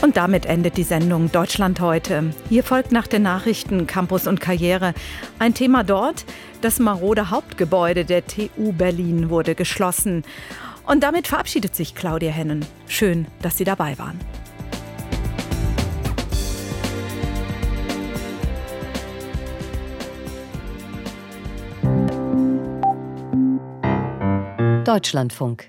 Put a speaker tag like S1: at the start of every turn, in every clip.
S1: Und damit endet die Sendung Deutschland heute. Hier folgt nach den Nachrichten Campus und Karriere. Ein Thema dort: Das marode Hauptgebäude der TU Berlin wurde geschlossen. Und damit verabschiedet sich Claudia Hennen. Schön, dass Sie dabei waren.
S2: Deutschlandfunk.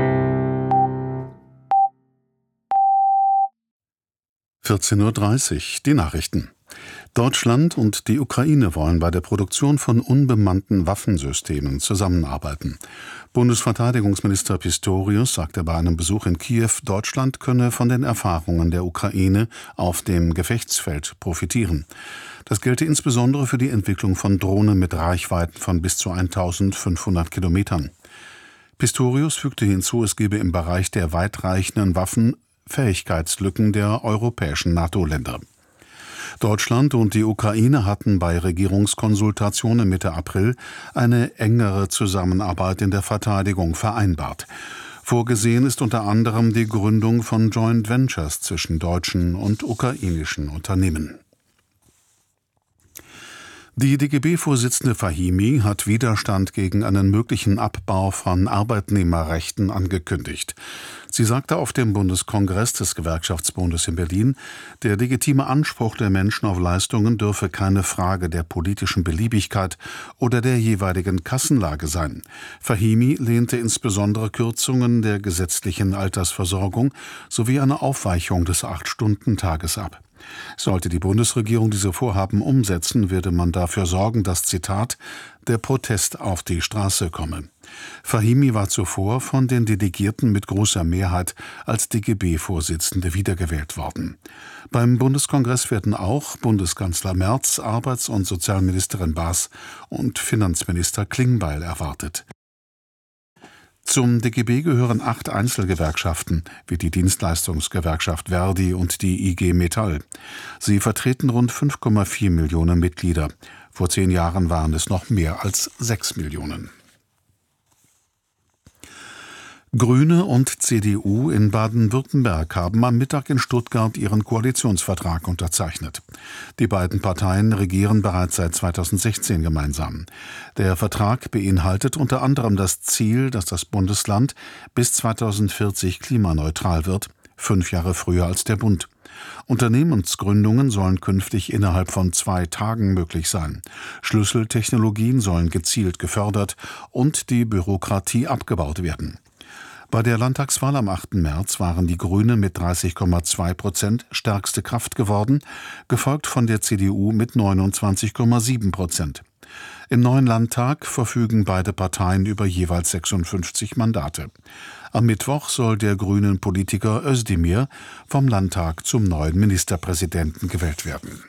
S3: (14:30 Uhr), die Nachrichten. Deutschland und die Ukraine wollen bei der Produktion von unbemannten Waffensystemen zusammenarbeiten. Bundesverteidigungsminister Pistorius sagte bei einem Besuch in Kiew, Deutschland könne von den Erfahrungen der Ukraine auf dem Gefechtsfeld profitieren. Das gelte insbesondere für die Entwicklung von Drohnen mit Reichweiten von bis zu 1500 Kilometern. Pistorius fügte hinzu, es gebe im Bereich der weitreichenden Waffen Fähigkeitslücken der europäischen NATO-Länder. Deutschland und die Ukraine hatten bei Regierungskonsultationen Mitte April eine engere Zusammenarbeit in der Verteidigung vereinbart. Vorgesehen ist unter anderem die Gründung von Joint Ventures zwischen deutschen und ukrainischen Unternehmen. Die DGB-Vorsitzende Fahimi hat Widerstand gegen einen möglichen Abbau von Arbeitnehmerrechten angekündigt. Sie sagte auf dem Bundeskongress des Gewerkschaftsbundes in Berlin, der legitime Anspruch der Menschen auf Leistungen dürfe keine Frage der politischen Beliebigkeit oder der jeweiligen Kassenlage sein. Fahimi lehnte insbesondere Kürzungen der gesetzlichen Altersversorgung sowie eine Aufweichung des 8-Stunden-Tages ab. Sollte die Bundesregierung diese Vorhaben umsetzen, werde man dafür sorgen, dass, Zitat, der Protest auf die Straße komme. Fahimi war zuvor von den Delegierten mit großer Mehrheit als DGB-Vorsitzende wiedergewählt worden. Beim Bundeskongress werden auch Bundeskanzler Merz, Arbeits- und Sozialministerin Baas und Finanzminister Klingbeil erwartet. Zum DGB gehören 8 Einzelgewerkschaften, wie die Dienstleistungsgewerkschaft Verdi und die IG Metall. Sie vertreten rund 5,4 Millionen Mitglieder. Vor 10 Jahren waren es noch mehr als 6 Millionen. Grüne und CDU in Baden-Württemberg haben am Mittag in Stuttgart ihren Koalitionsvertrag unterzeichnet. Die beiden Parteien regieren bereits seit 2016 gemeinsam. Der Vertrag beinhaltet unter anderem das Ziel, dass das Bundesland bis 2040 klimaneutral wird, 5 Jahre früher als der Bund. Unternehmensgründungen sollen künftig innerhalb von 2 Tagen möglich sein. Schlüsseltechnologien sollen gezielt gefördert und die Bürokratie abgebaut werden. Bei der Landtagswahl am 8. März waren die Grünen mit 30,2% stärkste Kraft geworden, gefolgt von der CDU mit 29,7%. Im neuen Landtag verfügen beide Parteien über jeweils 56 Mandate. Am Mittwoch soll der grünen Politiker Özdemir vom Landtag zum neuen Ministerpräsidenten gewählt werden.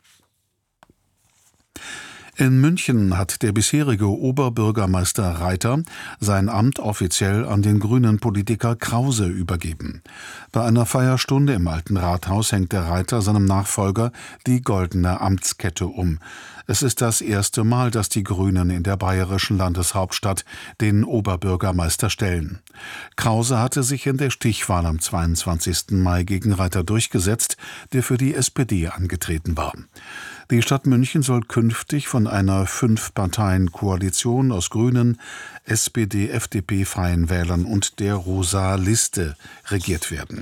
S3: In München hat der bisherige Oberbürgermeister Reiter sein Amt offiziell an den grünen Politiker Krause übergeben. Bei einer Feierstunde im Alten Rathaus hängt der Reiter seinem Nachfolger die goldene Amtskette um. Es ist das erste Mal, dass die Grünen in der bayerischen Landeshauptstadt den Oberbürgermeister stellen. Krause hatte sich in der Stichwahl am 22. Mai gegen Reiter durchgesetzt, der für die SPD angetreten war. Die Stadt München soll künftig von einer 5-Parteien-Koalition aus Grünen, SPD, FDP, Freien Wählern und der Rosa Liste regiert werden.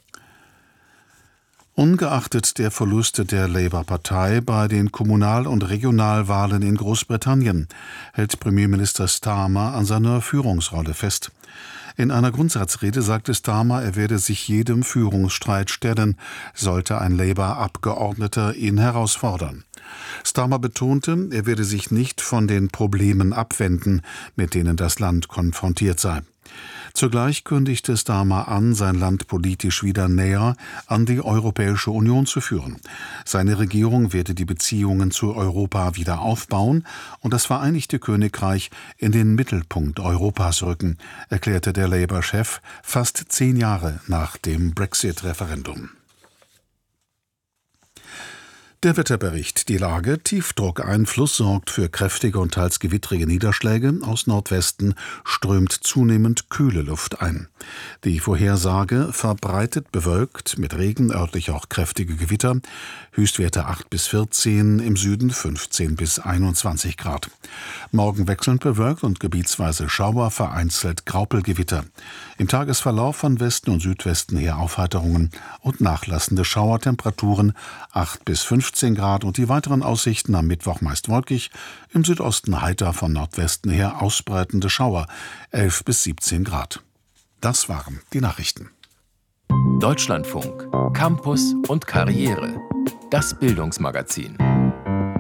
S3: Ungeachtet der Verluste der Labour-Partei bei den Kommunal- und Regionalwahlen in Großbritannien hält Premierminister Starmer an seiner Führungsrolle fest. In einer Grundsatzrede sagte Starmer, er werde sich jedem Führungsstreit stellen, sollte ein Labour-Abgeordneter ihn herausfordern. Starmer betonte, er werde sich nicht von den Problemen abwenden, mit denen das Land konfrontiert sei. Zugleich kündigte Starmer an, sein Land politisch wieder näher an die Europäische Union zu führen. Seine Regierung werde die Beziehungen zu Europa wieder aufbauen und das Vereinigte Königreich in den Mittelpunkt Europas rücken, erklärte der Labour-Chef fast 10 Jahre nach dem Brexit-Referendum. Der Wetterbericht. Die Lage: Tiefdruckeinfluss sorgt für kräftige und teils gewittrige Niederschläge. Aus Nordwesten strömt zunehmend kühle Luft ein. Die Vorhersage: verbreitet bewölkt, mit Regen, örtlich auch kräftige Gewitter. Höchstwerte 8 bis 14, im Süden 15 bis 21 Grad. Morgen wechselnd bewölkt und gebietsweise Schauer, vereinzelt Graupelgewitter. Im Tagesverlauf von Westen und Südwesten her Aufheiterungen und nachlassende Schauertemperaturen 8 bis 15 Grad und die weiteren Aussichten am Mittwoch meist wolkig, im Südosten heiter, von Nordwesten her ausbreitende Schauer 11 bis 17 Grad. Das waren die Nachrichten.
S4: Deutschlandfunk, Campus und Karriere. Das Bildungsmagazin.